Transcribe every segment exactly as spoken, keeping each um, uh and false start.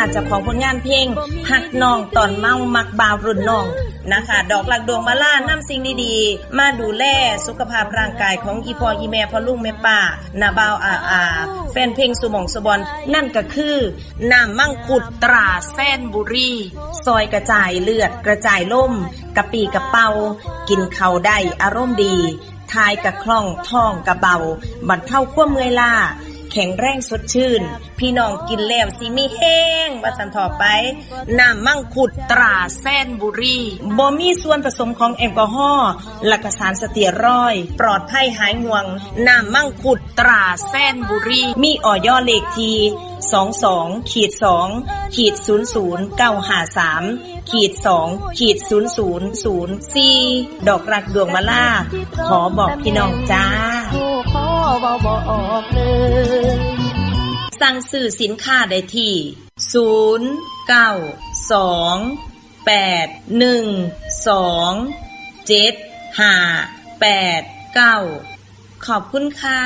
เจ้าของผลงานเพลงฮักน้องตอนเมามักบ่าวรุ่นน้องนะคะดอกหลักดวงมาล่านำสิ่งดีๆมาดูแลสุขภาพร่างกายของอีพ่ออีแม่พ่อลุงแม่ป้าน้าบ่าวอาอาแฟนเพลงสุหม่องสุบอนนั่นก็คือน้ำมังคุดตราแซนบุรีซอยกระจายเลือดกระจายล่มกะปีกะเป่ากินข้าวได้อารมณ์ดีทายกะคล่องท้องกะเบาบรรเทาความเมื่อยล้าแข็งแรงสดชื่นพี่น้องกินแล้วสิมีแห้งว่าสันต่อไปน้ำมังคุดตราแซนบุรีบ่มีส่วนผสมของแอลกอฮอล์และก็สารสเตียรอยด์ปลอดภัยหายห่วงน้ำมังคุดตราแซนบุรีมีออยเลขที่ สองสอง สอง ศูนย์ ศูนย์ เก้า ห้า สาม สอง ศูนย์ ศูนย์ ศูนย์ สี่ ดอกรักดวงมะล่าขอบอกพี่น้องจ้าสั่งซื้อสินค้าได้ที่ศูนย์ เก้า สอง แปด หนึ่ง สอง เจ็ด ห้า แปด เก้าขอบคุณค่ะ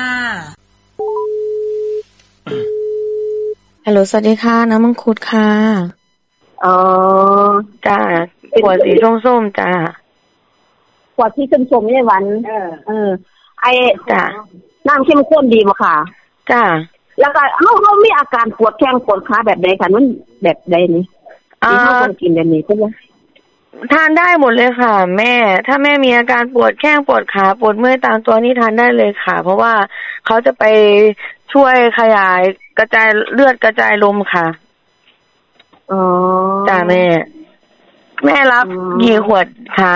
ฮัลโหลสวัสดีค่ะน้ำมังคุดค่ะอ๋อจ้าขวดสีส้มๆจ้าขวดที่ส้มๆนี่หวานเออเออไอ้จ้าน้ำเข้มข้นดีบ่ค่ะจ้าแล้วก็เฮาเฮามีอาการปวดแข้งปวดขาแบบใดคะมันแบบใดนี่ที่เฮาต้องกินแบบนี้ใช่มั้ยทานได้หมดเลยค่ะแม่ถ้าแม่มีอาการปวดแข้งปวดขาปวดเมื่อยตามตัวนี่ทานได้เลยค่ะเพราะว่าเขาจะไปช่วยขยายกระจายเลือดกระจายลมค่ะอ๋อจ้าแม่แม่รับกี่ขวดคะ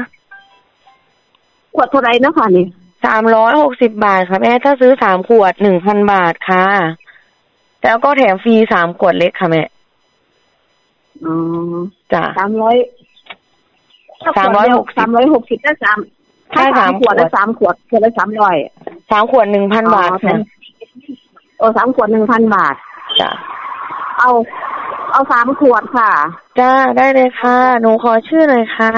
ขวดเท่าไหร่เนาะค่ะนี่สามร้อยหกสิบบาทค่ะแม่ถ้าซื้อสามขวด หนึ่งพัน บาทค่ะแล้วก็แถมฟรีสามขวดเล็กค่ะแม่อ๋อจ้ะสามร้อยสามร้อยหกสิบสามร้อยหกสิบถ้าสามถ้าสามขวดแล้วสามขวดขวดละสามร้อยสามขวด หนึ่งพัน บาทค่ะโอ้สามขวด หนึ่งพัน บาทจ้ะเอาเอาสามขวดค่ะจ้าได้เลยค่ะหนูขอชื่อหน่อยค่ะ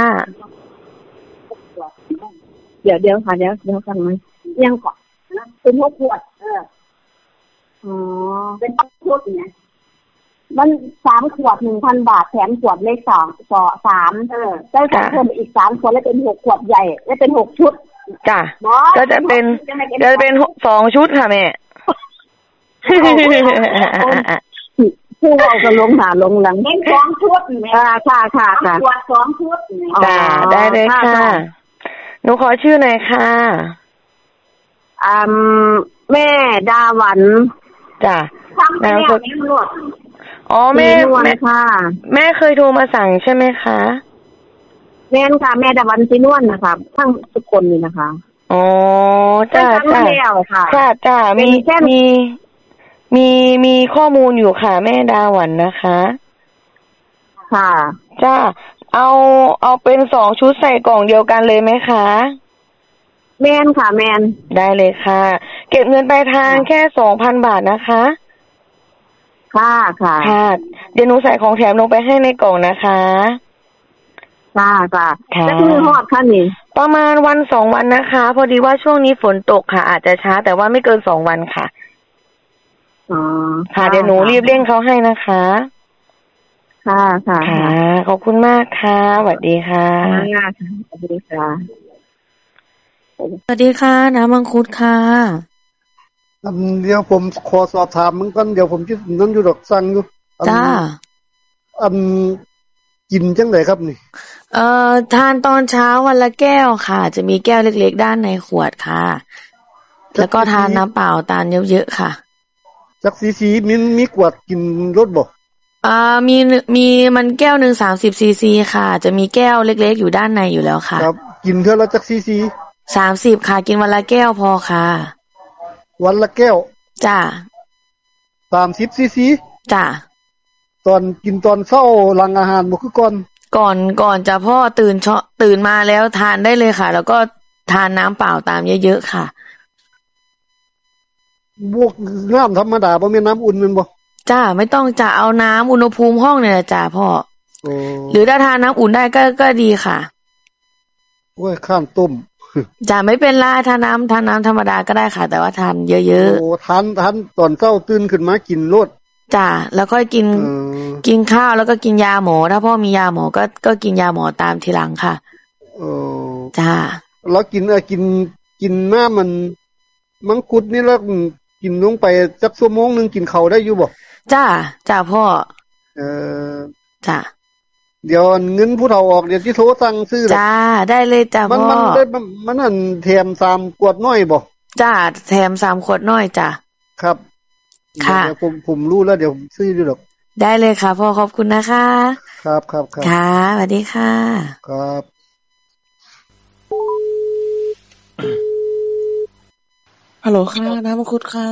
เดี๋ยวเดี๋ยวค่ะเดี๋ยวเดี๋ยวกันมั้ยยังก่อนเป็นหกขวดเอออ๋อเป็นขวดเนี่ยมันสามขวด หนึ่งพัน บาทแถมขวดเล็กสองต่อสามเออได้เพิ่มอีกสามขวดแล้วเป็นหกขวดใหญ่แล้วเป็นหกชุดจ้ะก็จะเป็นจะเป็นสองชุดค่ะแม่ผู้เอาก็ลงหาลงหลังได้สองชุดอ่าค่ะค่ะค่ะขวดสองชุดจ้ะได้เลยค่ะหนูขอชื่อหน่อยค่ะอืมแม่ดาวันจ้ะนามสกุลอ๋อแม่แม่ค่ะแม่เคยโทรมาสั่งใช่ไหมคะแม่นค่ะแม่ดาวันสีนวลนะคะทั้งทุกคนนี่นะคะอ๋อจ้าจ้าจ้าจ้ามีมีมีมีข้อมูลอยู่ค่ะแม่ดาวันนะคะค่ะจ้าเอาเอาเป็นสองชุดใส่กล่องเดียวกันเลยไหมคะแม่นค่ะแม่นได้เลยค่ะเก็บเงินปลายทางแค่ สองพัน บาทนะคะค่ะค่ะค่ะเดี๋ยวหนูใส่ของแถมลงไปให้ในกล่องนะคะค่ะค่ะแล้วคือฮอดค่ะนี่ประมาณวันสองวันนะคะพอดีว่าช่วงนี้ฝนตกค่ะอาจจะช้าแต่ว่าไม่เกินสองวันค่ะอ๋อค่ะเดี๋ยวหนูรีบเร่งเขาให้นะคะค่ะค่ะค่ะขอบคุณมากค่ะสวัสดีค่ะสวัสดีค่ะสวัสดีค่ะน้ำมังคุดค่ะเดี๋ยวผมขอสอบถามมึงก่อนเดี๋ยวผมจะนั่นอยู่ดอกสั่งอยู่จ้าอันกินจังได๋ครับนี่เอ่อทานตอนเช้าวันละแก้วค่ะจะมีแก้วเล็กๆด้านในขวดค่ะแล้วก็ทานน้ำเปล่าตามเยอะๆค่ะจักซีซีมีมีขวดกินรสบ่อ่ามีมีมันแก้วนึงสามสิบซีซีค่ะจะมีแก้วเล็กๆอยู่ด้านในอยู่แล้วค่ะครับกินเท่าละจักซีซีสามสิบค่ะกินวันละแก้วพอค่ะวันละแก้วจ้าสามสิบซีซีจ้าตอนกินตอนเช้าหลังอาหารบ่คือก่อนก่อนก่อนจะพ่อตื่นเช้าตื่นมาแล้วทานได้เลยค่ะแล้วก็ทานน้ำเปล่าตามเยอะๆค่ะบวกน้ำธรรมดาบ่แม่นน้ำอุ่นแม่นบ่จ้าไม่ต้องจะเอาน้ำอุณหภูมิห้องเนี่ยจ้าพ่อหรือถ้าทานน้ำอุ่นได้ก็ก็ดีค่ะโอ้ยข้ามต้มจ้าไม่เป็นไรทานน้ำทานน้ำธรรมดาก็ได้ค่ะแต่ว่าทานเยอะๆโอ้ทานทานตอนเช้าตื่นขึ้นมากินโลดจ้ะแล้วก็กินกินข้าวแล้วก็กินยาหมอถ้าพ่อมียาหมอก็ก็กินยาหมอตามทีหลังค่ะโอ้จ้าแล้วกินเออกินกินน้ำมันมังคุดนี่แล้วกินลงไปสักชั่วโมงนึงกินข้าวได้อยู่บ่จ้าจ้าพ่อเออจ้าเดี๋ยวเงินผู้เฒ่าออกเดี๋ยวสิโทรสั่งซื้อจ้าได้เลยจ้าพ่อมันมันได้มันนั่นแถมสามขวดน้อยบ่จ้าแถมสามขวดน้อยจ้าครับค่ะเดี๋ยวผมผมรู้แล้วเดี๋ยวซื้อด้วยหรอกได้เลยค่ะพ่อขอบคุณนะคะครับครับครับค่ะสวัสดีค่ะครับฮัลโหลค่ะน้ำมังคุดค่ะ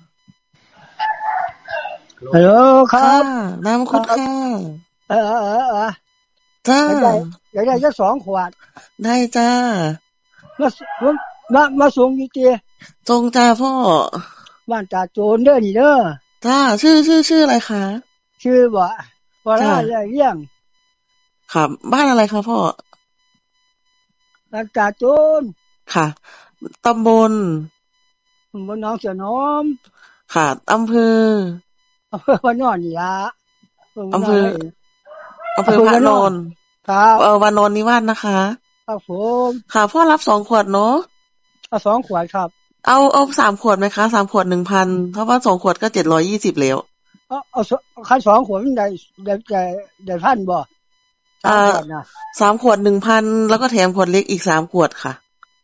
ฮัลโหลครับน้ำมังคุดค่ะเออเออเออจ้าอยากได้แค่สองขวดได้จ้ามามามาส่งอยู่เตี้ยส่งจ้าพ่อบ้านตาโจรเด้อนี่เด้อจ้าชื่อชื่อชื่ออะไรคะชื่อบ่บ่ล่ะเลี้ยงครับบ้านอะไรคะพ่อบ้านตาโจรค่ะตำบลตำบลหนองเสือน้อมค่ะอำเภออำเภอวานอนนี่ล่ะอำเภออำเภอพระนนท์ครับเออวานนท์นิวาสนะคะครับผมค่ะพ่อรับสองขวดเนาะเอาสองขวดครับเอาเอาสามขวดไหมคะสามขวด หนึ่งพัน เพราะว่าสองขวดก็เจ็ดร้อยยี่สิบแล้วเอาเอาคันสองขวดมันได้ได้ได้ได้พันบ่อ่าสามขวด หนึ่งพัน แล้วก็แถมขวดเล็กอีกสามขวดค่ะ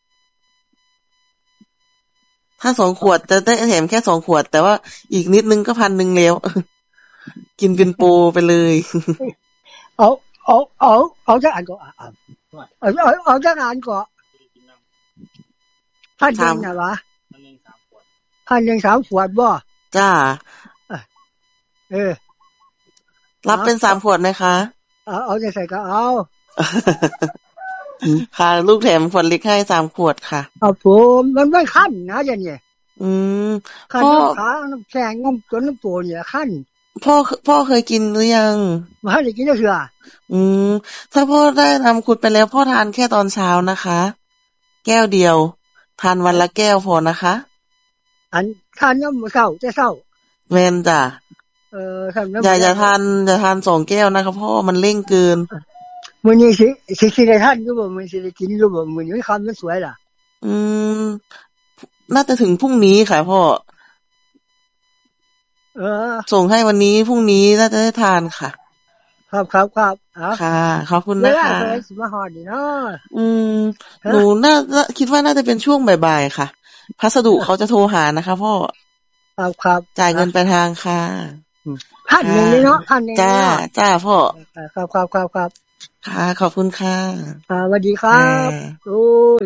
ถ้าสองขวดจะได้แถมแค่สองขวดแต่ว่าอีกนิดนึงก็พันนึงแล้วกินเป็นโปรไปเลยเอาเอาเอาเอาจักอันก็เอาเอาเอาจักอันก็พันนึงน่ะวะพันนึงสามขวดบ่จ้าเออรับเป็นสามขวดไหมคะเอาเอาจะใส่ก็เอาค่ะลูกแถมขวดเล็กให้สามขวดค่ะครับผมมันไม่คั่นนะอย่างนี้อืมคั่นน้ำขาน้ำแข็งน้ำจนน้ำตัวเนี่ยคั่นพ่อพ่อเคยกินหรือยังไม่ได้กินเลยอ่ะอืมถ้าพ่อได้ทำขุดไปแล้วพ่อทานแค่ตอนเช้านะคะแก้วเดียวทานวันละแก้วพอนะคะอันทานน้ำเศร้าจะเศร้าแม่นจ้ะเออทานน้ำอย่าอย่าทานอย่าทานสองแก้วนะคะพ่อมันเร่งเกินมื้อนี้สิสิสิได้ทานอยู่บ่มื้อสิได้กินอยู่บ่มื้อนี้คำมันสวยล่ะอืมน่าจะถึงพรุ่งนี้ค่ะพ่อเออส่งให้วันนี้พรุ่งนี้น่าจะได้ทานค่ะครับครับครับอ๋อค่ะขอบคุณนะคะเวลาสิมาฮอดนี่เนาะอืมหนูน่าคิดว่าน่าจะเป็นช่วงบ่ายๆค่ะพัสดุเขาจะโทรหานะคะพ่อครับครับจ่ายเงินไปทางค่ะพันนึงเลยเนาะพันนึงจ้าจ้าพ่อครับครับครับครับค่ะขอบคุณค่ะค่ะสวัสดีครับโอ้ย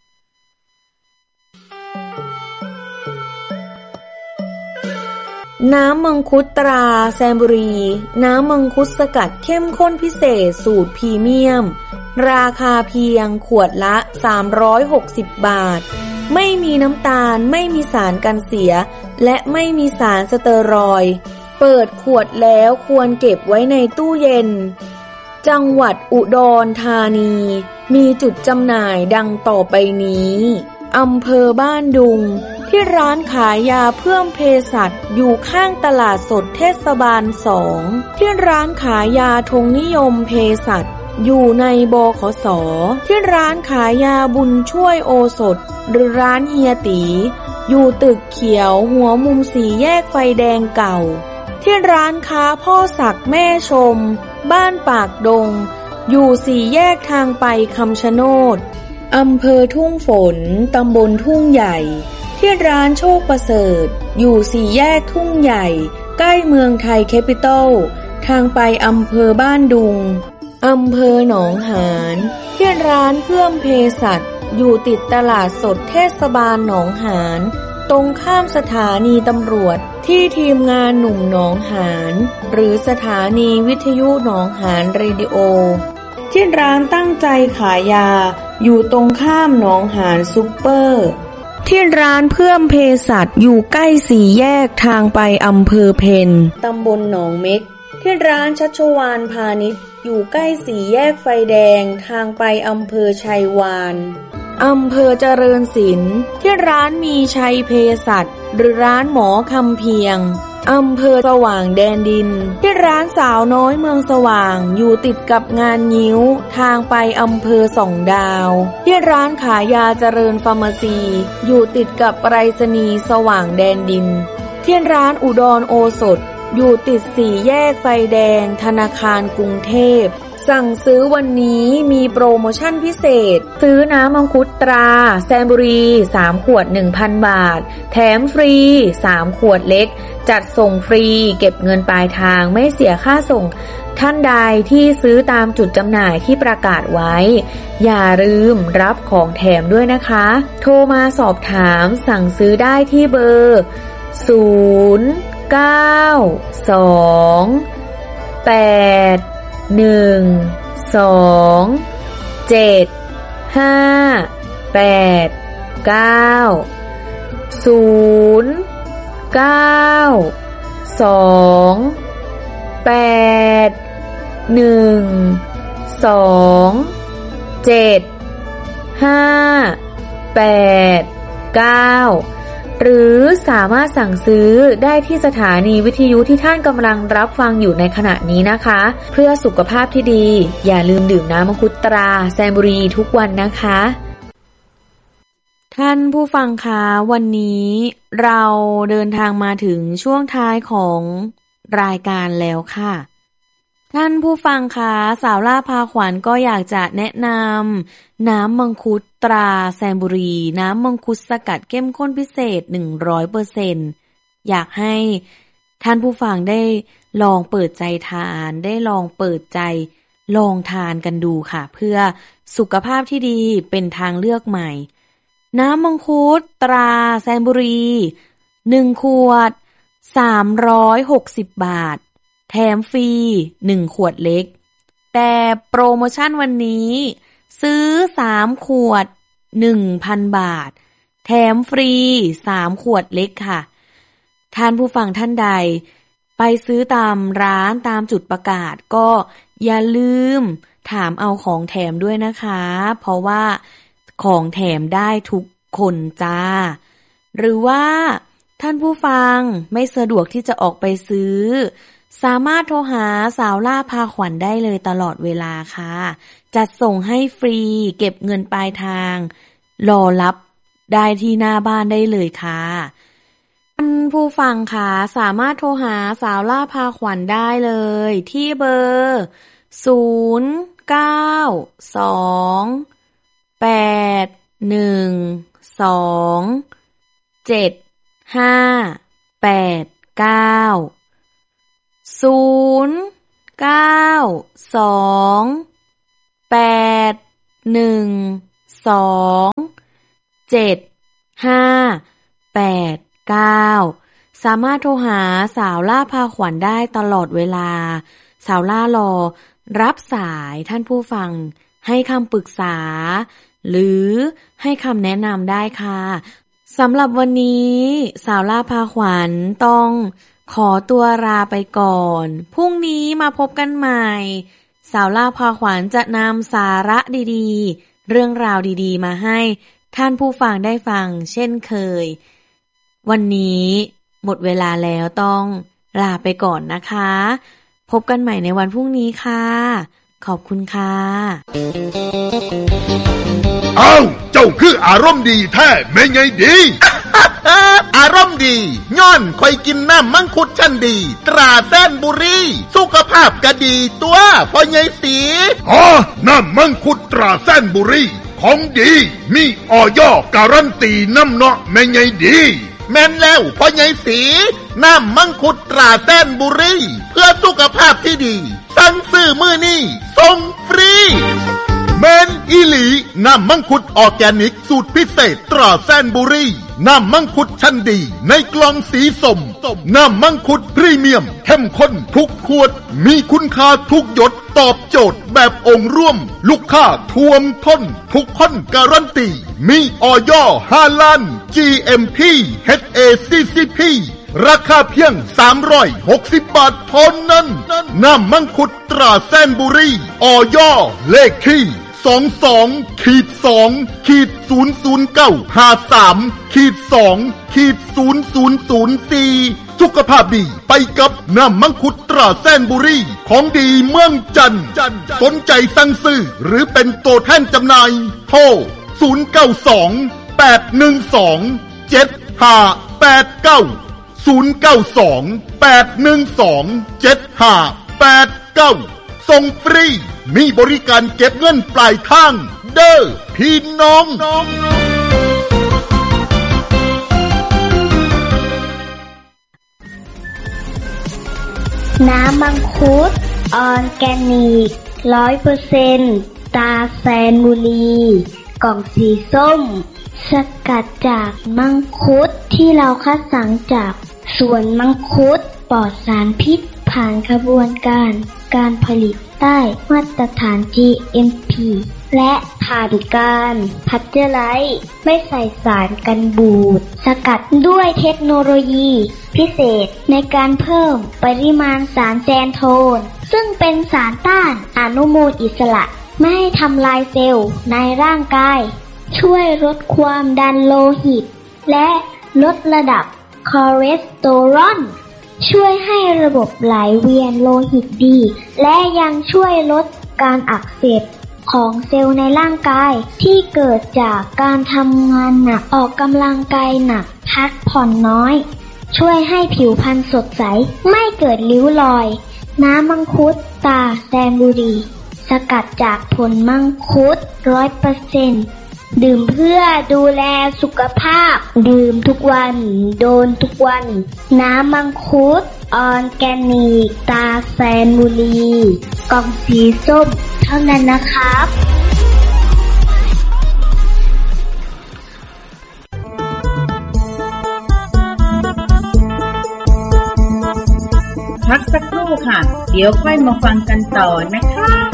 น้ำมังคุดตราแซมบุรีน้ำมังคุดสกัดเข้มข้นพิเศษสูตรพรีเมียมราคาเพียงขวดละสามร้อยหกสิบบาทไม่มีน้ำตาลไม่มีสารกันเสียและไม่มีสารสเตอรอยด์เปิดขวดแล้วควรเก็บไว้ในตู้เย็นจังหวัดอุดรธานีมีจุดจำหน่ายดังต่อไปนี้อำเภอบ้านดุงที่ร้านขายยาเพิ่มเภสัชอยู่ข้างตลาดสดเทศบาลสองที่ร้านขายยาธงนิยมเภสัชอยู่ในบขส.ที่ร้านขายยาบุญช่วยโอสถหรือร้านเฮียตีอยู่ตึกเขียวหัวมุมสี่แยกไฟแดงเก่าที่ร้านค้าพ่อศักดิ์แม่ชมบ้านปากดงอยู่สี่แยกทางไปคำชะโนดอำเภอทุ่งฝนตำบลทุ่งใหญ่ที่ร้านโชคประเสริฐอยู่สี่แยกทุ่งใหญ่ใกล้เมืองไทยแคปิตอลทางไปอำเภอบ้านดุงอำเภอหนองหานที่ร้านเพื่อมเภสัชอยู่ติดตลาดสดเทศบาลหนองหานตรงข้ามสถานีตำรวจที่ทีมงานหนุ่มหนองหานหรือสถานีวิทยุหนองหานเรดิโอที่ร้านตั้งใจขายยาอยู่ตรงข้ามหนองหานซุปเปอร์ที่ร้านเพื่อมเภสัชอยู่ใกล้สี่แยกทางไปอำเภอเพนตำบลหนองเม็กที่ร้านชัชวาลพาณิชย์อยู่ใกล้สี่แยกไฟแดงทางไปอำเภอชัยวานอำเภอเจริญศิลป์ที่ร้านมีชัยเภสัชหรือร้านหมอคำเพียงอำเภอสว่างแดนดินที่ร้านสาวน้อยเมืองสว่างอยู่ติดกับงานงิ้วทางไปอำเภอสองดาวที่ร้านขายยาเจริญฟาร์มาซีอยู่ติดกับไปรษณีย์สว่างแดนดินที่ร้านอุดรโอสถอยู่ติดสี่แยกไฟแดงธนาคารกรุงเทพสั่งซื้อวันนี้มีโปรโมชั่นพิเศษซื้อน้ำมังคุดตราแซนบุรีสามขวด หนึ่งพัน บาทแถมฟรีสามขวดเล็กจัดส่งฟรีเก็บเงินปลายทางไม่เสียค่าส่งท่านใดที่ซื้อตามจุดจำหน่ายที่ประกาศไว้อย่าลืมรับของแถมด้วยนะคะโทรมาสอบถามสั่งซื้อได้ที่เบอร์ศูนย์ เก้า สอง แปด หนึ่ง สอง เจ็ด ห้า แปด เก้า ศูนย์ เก้า สอง แปด หนึ่ง สอง เจ็ด ห้า แปด เก้าหรือสามารถสั่งซื้อได้ที่สถานีวิทยุที่ท่านกำลังรับฟังอยู่ในขณะนี้นะคะเพื่อสุขภาพที่ดีอย่าลืมดื่มน้ำมังคุดตราแซนบุรีทุกวันนะคะท่านผู้ฟังคะวันนี้เราเดินทางมาถึงช่วงท้ายของรายการแล้วค่ะท่านผู้ฟังคะสาวล่าพาขวัญก็อยากจะแนะนำน้ำมังคุดตราแซนบุรีน้ำมังคุดสกัดเข้มข้นพิเศษ หนึ่งร้อยเปอร์เซ็นต์ อยากให้ท่านผู้ฟังได้ลองเปิดใจทานได้ลองเปิดใจลองทานกันดูค่ะเพื่อสุขภาพที่ดีเป็นทางเลือกใหม่น้ำมังคุดตราแซนบุรีหนึ่งขวดสามร้อยหกสิบบาทแถมฟรีหนึ่งขวดเล็กแต่โปรโมชั่นวันนี้ซื้อสามขวด หนึ่งพัน บาทแถมฟรีสามขวดเล็กค่ะท่านผู้ฟังท่านใดไปซื้อตามร้านตามจุดประกาศก็อย่าลืมถามเอาของแถมด้วยนะคะเพราะว่าของแถมได้ทุกคนจ้าหรือว่าท่านผู้ฟังไม่สะดวกที่จะออกไปซื้อสามารถโทรหาสาวล่าพาขวัญได้เลยตลอดเวลาค่ะจัดส่งให้ฟรีเก็บเงินปลายทางรอรับได้ที่หน้าบ้านได้เลยค่ะท่านผู้ฟังค่ะสามารถโทรหาสาวล่าพาขวัญได้เลยที่เบอร์ศูนย์ เก้า สอง แปด หนึ่ง สอง เจ็ด ห้า แปด เก้าศูนย์ เก้า สอง แปด หนึ่ง สอง เจ็ด ห้า แปด เก้าสามารถโทรหาสาวล่าพาขวัญได้ตลอดเวลาสาวล่ารอรับสายท่านผู้ฟังให้คำปรึกษาหรือให้คำแนะนำได้ค่ะสำหรับวันนี้สาวล่าพาขวัญต้องขอตัวลาไปก่อนพรุ่งนี้มาพบกันใหม่สาวล่าพาขวัญจะนำสาระดีๆเรื่องราวดีๆมาให้ท่านผู้ฟังได้ฟังเช่นเคยวันนี้หมดเวลาแล้วต้องลาไปก่อนนะคะพบกันใหม่ในวันพรุ่งนี้ค่ะขอบคุณค่ะอ้าวเจ้าคืออารมณ์ดีแท้แม่ไงดีอารมณ์ดีย้อนคอยกินน้ำมังคุดชั้นดีตราแซนบุรีสุขภาพก็ดีตัวพ่อใหญ่สีอ๋อน้ำมังคุดตราแซนบุรีของดีมีออยการันตีน้ำเนาะแม่ไงดีแม่นแล้วพ่อใหญ่สีน้ำมังคุดตราแซนบุรีเพื่อสุขภาพที่ดีสั่งซื้อมื้อนี้ส่งฟรีแมนอีหลีน้ำมังคุดออร์แกนิกสูตรพิเศษตราแซนบุรีน้ำมังคุดชั้นดีในกล่องสีส้มน้ำมังคุดพรีเมียมเข้มข้นทุกขวดมีคุณค่าทุกหยดตอบโจทย์แบบองค์ร่วมลูกค้าท่วมท้นทุกคนการันตีมีออยห้าล้าน จี เอ็ม พี เอช เอ ซี ซี พี ราคาเพียงสามร้อยหกสิบบาทเท่านั้นน้ำมังคุดตราแซนบุรีออยเลขที่สองสองขีดสองขีดศูนย์ศูนย์เก้าห้าสามขีดสองขีดศูนย์ศูนย์ศูนย์สี่สุขภาพดีไปกับน้ำมังคุดตราแสนบุรีของดีเมืองจันทร์สนใจสั่งซื้อหรือเป็นตัวแทนจำหน่ายโทรศูนย์ เก้า สอง แปด หนึ่ง สอง เจ็ด ห้า แปด เก้า ศูนย์ เก้า สอง แปด หนึ่ง สอง เจ็ด ห้า แปด เก้าส่งฟรีมีบริการเก็บเงินปลายทางเด้อพี่น้องน้ำมังคุดออร์แกนิก ร้อยเปอร์เซ็นต์ ตาแซนบุรีกล่องสีส้มสกัดจากมังคุดที่เราคัดสรรจากสวนมังคุดปลอดสารพิษผ่านกระบวนการการผลิตได้มาตรฐาน จี เอ็ม พี และผ่านการพัชเจอร์ไลซ์ไม่ใส่สารกันบูดสกัดด้วยเทคโนโลยีพิเศษในการเพิ่มปริมาณสารแซนโทนซึ่งเป็นสารต้านอนุมูลอิสระไม่ให้ทำลายเซลล์ในร่างกายช่วยลดความดันโลหิตและลดระดับคอเลสเตอรอลช่วยให้ระบบไหลเวียนโลหิตดีและยังช่วยลดการอักเสบของเซลล์ในร่างกายที่เกิดจากการทำงานหนักออกกำลังกายหนักพักผ่อนน้อยช่วยให้ผิวพรรณสดใสไม่เกิดริ้วรอยน้ำมังคุดตาแซนบุรีสกัดจากผลมังคุด ร้อยเปอร์เซ็นต์ ดื่มเพื่อดูแลสุขภาพดื่มทุกวันโดนทุกวันน้ำมังคุดออร์แกนิกตาแซนบุรีกล่องสีส้มเท่านั้นนะครับพักสักครู่ค่ะเดี๋ยวค่อยมาฟังกันต่อนะคะ